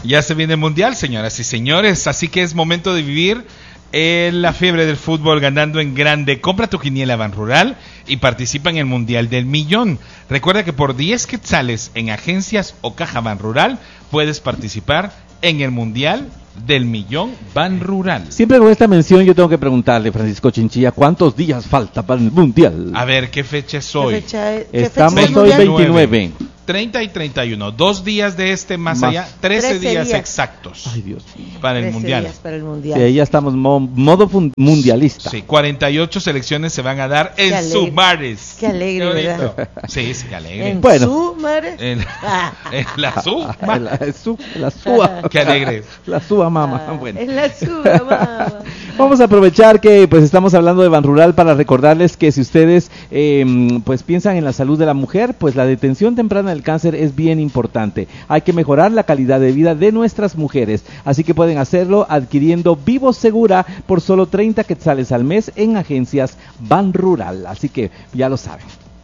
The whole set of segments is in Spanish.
Ya se viene el Mundial, señoras y señores, así que es momento de vivir la fiebre del fútbol ganando en grande. Compra tu quiniela Banrural y participa en el Mundial del Millón. Recuerda que por 10 quetzales en agencias o caja Banrural puedes participar en el Mundial del Millón Banrural. Siempre con esta mención yo tengo que preguntarle, Francisco Chinchilla, ¿cuántos días falta para el Mundial? A ver, ¿qué fecha es hoy? Estamos hoy 29. 30 y 31, 2 días de más allá, 13 días exactos. Ay, Dios mío. Para el Mundial. Días para el Mundial. Sí, ya estamos modo mundialista. Sí, 48 selecciones se van a dar en Sumares. Qué alegre, ¿verdad? Sí, qué alegre. En bueno, Sumares. En la SUA. Qué alegre. La SUA, mamá. Bueno. En la SUA, mamá. Vamos a aprovechar que pues estamos hablando de Banrural para recordarles que si ustedes pues piensan en la salud de la mujer, pues la detención temprana del cáncer es bien importante. Hay que mejorar la calidad de vida de nuestras mujeres, así que pueden hacerlo adquiriendo Vivo Segura por solo 30 quetzales al mes en agencias Banrural, así que ya lo saben.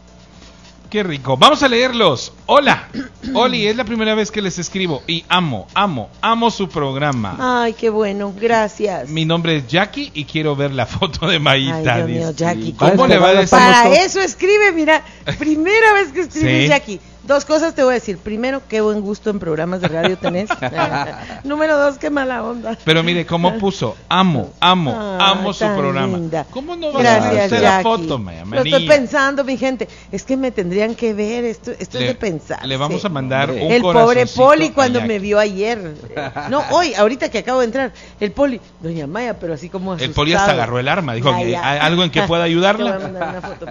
Qué rico. Vamos a leerlos. Hola. Oli, es la primera vez que les escribo y amo su programa. Ay, qué bueno, gracias. Mi nombre es Jackie y quiero ver la foto de Maíta. Ay, Dios mío, Jackie. ¿Cómo le va a decir? Para eso escribe, mira, primera vez que escribe ¿Sí? Jackie. 2 cosas te voy a decir. Primero, qué buen gusto en programas de radio tenés. Número 2, qué mala onda. Pero mire, ¿cómo puso? Amo su programa. Linda. ¿Cómo no va Gracias, a ver usted Jackie. la foto, Maya? Lo estoy pensando, mi gente. Es que me tendrían que ver. Esto es de pensar. Le vamos a mandar un el pobre corazoncito Poli cuando a me vio ayer. No, hoy, ahorita que acabo de entrar. El Poli, doña Maya, pero así como asustado. El Poli hasta agarró el arma. Dijo, ¿hay algo en que pueda ayudarla? Te voy a mandar una foto.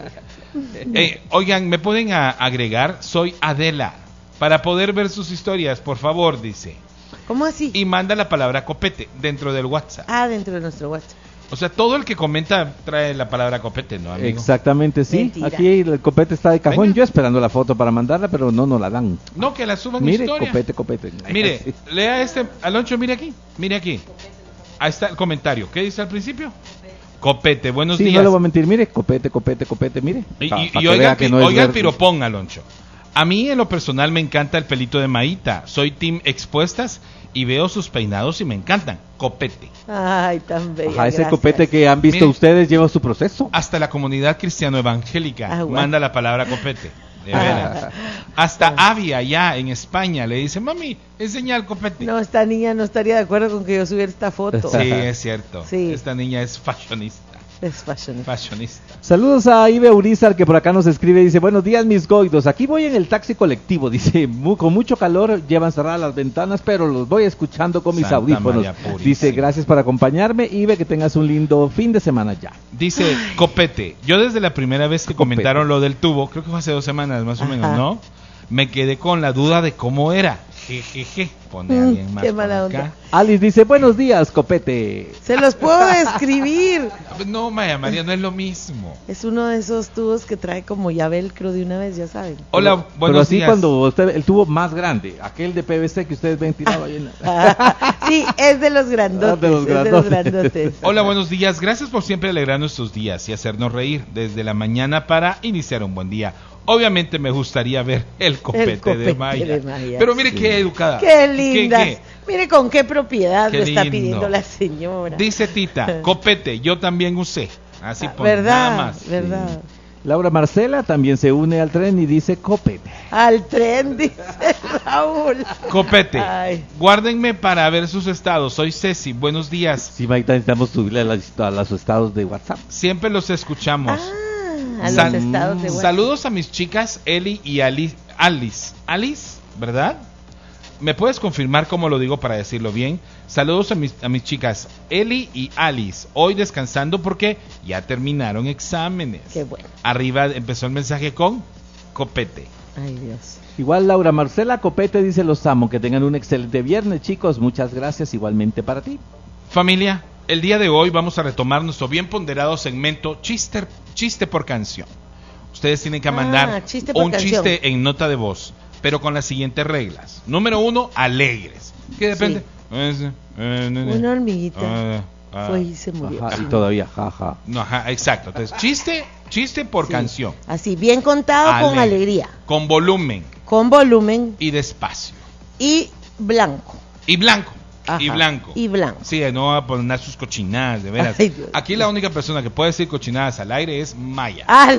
Oigan, ¿me pueden agregar? Soy Adela. Para poder ver sus historias, por favor, dice. ¿Cómo así? Y manda la palabra copete dentro del WhatsApp. Dentro de nuestro WhatsApp. O sea, todo el que comenta trae la palabra copete, ¿no, amigo? Exactamente, sí. Mentira. Aquí el copete está de cajón. Venga. Yo esperando la foto para mandarla, pero no la dan. No, que la suban Mire, historia. copete. Mire, Sí. lea Aloncho, mire aquí. Ahí está el comentario. ¿Qué dice al principio? Copete, buenos Sí, días. no le voy a mentir, mire, copete, mire. Y oiga el piropón, Aloncho. A mí en lo personal me encanta el pelito de Maíta. Soy team expuestas y veo sus peinados y me encantan. Copete. Ay, tan bella. Ajá, ese gracias. copete que han visto Mire. ustedes lleva su proceso. Hasta la comunidad cristiano-evangélica Bueno. manda la palabra copete. De veras. Hasta Avia allá en España le dice, mami, enseña el copete. No, esta niña no estaría de acuerdo con que yo subiera esta foto. Sí, es cierto. Sí. Esta niña es fashionista. Es fashionista. Saludos a Ibe Urizar que por acá nos escribe, dice, buenos días mis goidos, aquí voy en el taxi colectivo, dice, con mucho calor, llevan cerradas las ventanas, pero los voy escuchando con mis Santa audífonos. María Purísima. Dice, gracias por acompañarme, Ibe, que tengas un lindo fin de semana ya. Dice, copete, yo desde la primera vez que Copete. comentaron lo del tubo, creo que fue hace 2 semanas más o menos, ¿no? Me quedé con la duda de cómo era. Jejeje, pone alguien más Qué por mala acá. onda. Alice dice, buenos días, copete. Se los puedo describir. No, María, no es lo mismo. Es uno de esos tubos que trae como ya velcro de una vez, ya saben. Hola, Pero buenos así días. cuando usted, el tubo más grande, aquel de PVC que ustedes ven tirado ahí en la... Sí, es de los grandotes. De los Es de los grandotes. grandotes. Hola, buenos días. Gracias por siempre alegrar nuestros días y hacernos reír desde la mañana para iniciar un buen día. Obviamente me gustaría ver el copete de Maya. Pero mire qué educada. Qué lindas. ¿Qué? Mire con qué propiedad Qué lo está lindo. pidiendo la señora. Dice Tita, copete, yo también usé. Así por ¿Verdad? nada más. ¿Verdad? Laura Marcela también se une al tren y dice, copete. Al tren, dice Raúl. Copete, Ay. guárdenme para ver sus estados. Soy Ceci, buenos días. Sí, Maita, necesitamos subirle a los estados de WhatsApp. Siempre los escuchamos. A los estados de WhatsApp. Saludos a mis chicas Eli y Alice. Alice, ¿verdad? ¿Me puedes confirmar cómo lo digo para decirlo bien? Saludos a mis chicas Eli y Alice. Hoy descansando porque ya terminaron exámenes. Qué bueno. Arriba empezó el mensaje con copete. Ay, Dios. Igual Laura Marcela Copete dice, los amo, que tengan un excelente viernes, chicos, muchas gracias, igualmente para ti. Familia, el día de hoy vamos a retomar nuestro bien ponderado segmento chiste por canción. Ustedes tienen que mandar chiste por un canción. chiste en nota de voz, pero con las siguientes reglas. Número 1, alegres. ¿Qué depende? Una hormiguita fue y se murió. Ajá, Sí. y todavía, jaja. No, ajá, exacto. Entonces, chiste por Sí. canción. Así, bien contado, con Alegre. alegría, Con volumen con volumen y despacio. y blanco. Y blanco. Ajá, Y blanco. y blanco. Sí, no va a poner sus cochinadas, de veras. Ay, Dios. Aquí la única persona que puede decir cochinadas al aire es Maya. ¡Al!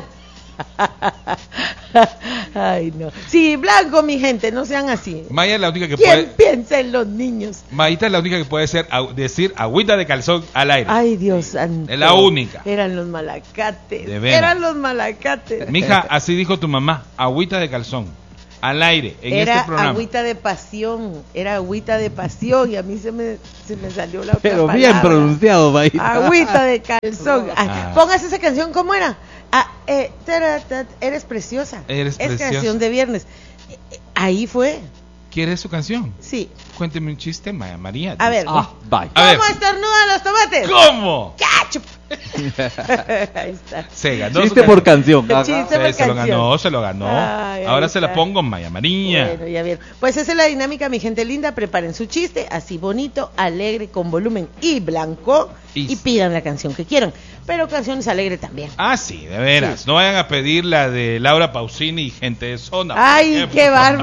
Ay, no. Sí, blanco, mi gente, no sean así. Maya es la única que ¿Quién puede. piensa en los niños? Mayita es la única que puede decir agüita de calzón al aire. Ay, Dios santo. Es la única. Eran los malacates. De veras. Eran los malacates. Mija, así dijo tu mamá, agüita de calzón al aire en Era este programa. agüita de pasión. Era agüita de pasión. Y a mí se me salió la otra Pero palabra. bien pronunciado, Mayita. Agüita de calzón. Ay, Ah. póngase esa canción, ¿cómo era? Eres preciosa. Eres es preciosa. canción de viernes. Ahí fue. ¿Quieres su canción? Sí. Cuénteme un chiste, Maya María. A ver. Ah, bye. A ver. ¿Cómo estornudan los tomates? ¿Cómo? ¡Ketchup! Ahí está. Se ganó. Chiste su por canción. canción. Ajá. Chiste por Se lo canción. ganó, se lo ganó. Ay, Ahora ahí se la está. pongo, Maya María. Bueno, ya vieron. Pues esa es la dinámica, mi gente linda. Preparen su chiste, así bonito, alegre, con volumen y blanco. Y pidan la canción que quieran. Pero canciones alegres también. Ah, sí, de veras. Sí. No vayan a pedir la de Laura Pausini y Gente de Zona. por Ay, ejemplo. qué bárbaro.